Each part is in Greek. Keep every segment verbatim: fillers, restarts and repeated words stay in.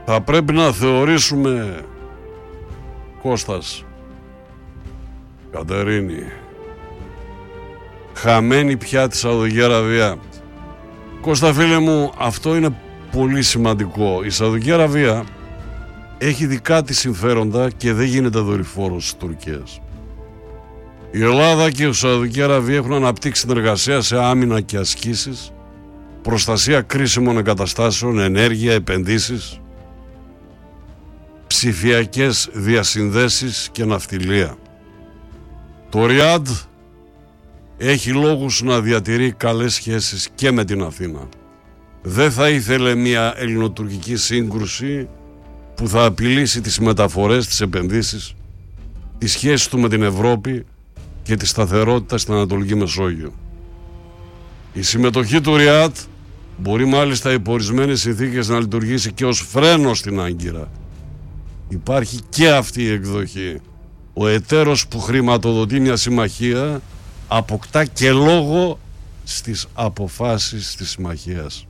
θα πρέπει να θεωρήσουμε, Κώστας, Κατερίνη, χαμένη πια τη Σαουδική Αραβία. Κώστα φίλε μου, αυτό είναι πολύ σημαντικό. Η Σαουδική Αραβία έχει δικά της συμφέροντα και δεν γίνεται δορυφόρος της Τουρκίας. Η Ελλάδα και η Σαουδική Αραβία έχουν αναπτύξει συνεργασία σε άμυνα και ασκήσεις, προστασία κρίσιμων εγκαταστάσεων, ενέργεια, επενδύσεις, ψηφιακές διασυνδέσεις και ναυτιλία. Το Ριάντ έχει λόγους να διατηρεί καλές σχέσεις και με την Αθήνα. Δεν θα ήθελε μια ελληνοτουρκική σύγκρουση που θα απειλήσει τις μεταφορές, τις επενδύσεις, τις σχέσεις του με την Ευρώπη και τη σταθερότητα στην Ανατολική Μεσόγειο. Η συμμετοχή του Ριάντ μπορεί μάλιστα υπό ορισμένες συνθήκες να λειτουργήσει και ως φρένο στην Άγκυρα. Υπάρχει και αυτή η εκδοχή. Ο εταίρος που χρηματοδοτεί μια συμμαχία αποκτά και λόγο στις αποφάσεις της συμμαχίας.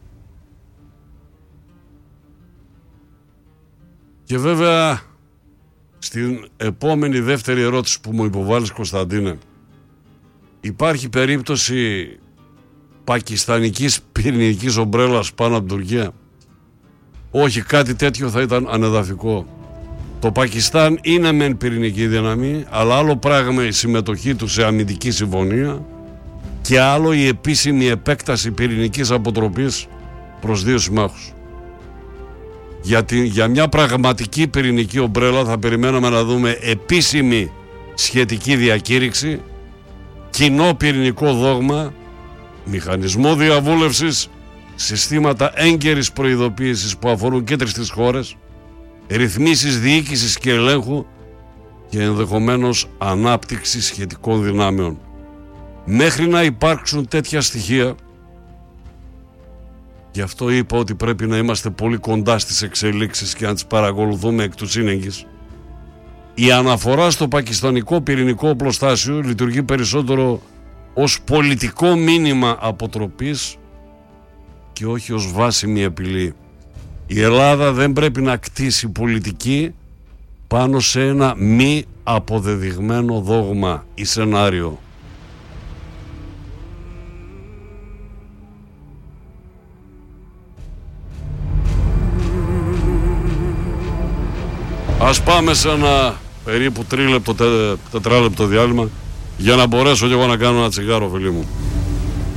Και βέβαια στην επόμενη δεύτερη ερώτηση που μου υποβάλλεις, Κωνσταντίνε, υπάρχει περίπτωση πακιστανικής πυρηνικής ομπρέλας πάνω από την Τουρκία? Όχι, κάτι τέτοιο θα ήταν ανεδαφικό. Το Πακιστάν είναι μεν πυρηνική δύναμη, αλλά άλλο πράγμα η συμμετοχή του σε αμυντική συμφωνία και άλλο η επίσημη επέκταση πυρηνικής αποτροπής προς δύο συμμάχους. Γιατί για μια πραγματική πυρηνική ομπρέλα θα περιμέναμε να δούμε επίσημη σχετική διακήρυξη, κοινό πυρηνικό δόγμα, μηχανισμό διαβούλευσης, συστήματα έγκαιρης προειδοποίησης που αφορούν και τρεις τις χώρες, ρυθμίσεις διοίκησης και ελέγχου και ενδεχομένως ανάπτυξη σχετικών δυνάμεων. Μέχρι να υπάρξουν τέτοια στοιχεία, γι' αυτό είπα ότι πρέπει να είμαστε πολύ κοντά στις εξελίξεις και να τις παρακολουθούμε εκ του σύνεγγυς, η αναφορά στο πακιστανικό πυρηνικό οπλοστάσιο λειτουργεί περισσότερο ως πολιτικό μήνυμα αποτροπής και όχι ως βάσιμη απειλή. Η Ελλάδα δεν πρέπει να κτίσει πολιτική πάνω σε ένα μη αποδεδειγμένο δόγμα ή σενάριο. Ας πάμε σε ένα περίπου τρίλεπτο, τε, τετράλεπτο διάλειμμα για να μπορέσω και εγώ να κάνω ένα τσιγάρο, φίλοι μου.